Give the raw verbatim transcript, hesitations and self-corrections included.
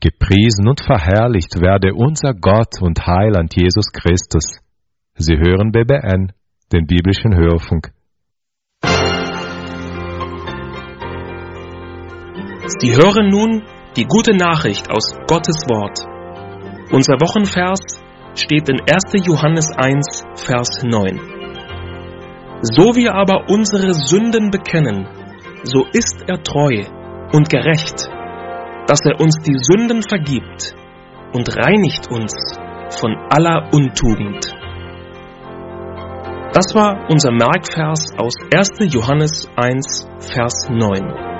Gepriesen und verherrlicht werde unser Gott und Heiland Jesus Christus. Sie hören B B N, den biblischen Hörfunk. Sie hören nun die gute Nachricht aus Gottes Wort. Unser Wochenvers steht in erster Johannes eins, Vers neun. So wir aber unsere Sünden bekennen, so ist er treu und gerecht, dass er uns die Sünden vergibt und reinigt uns von aller Untugend. Das war unser Merkvers aus erster Johannes eins, Vers neun.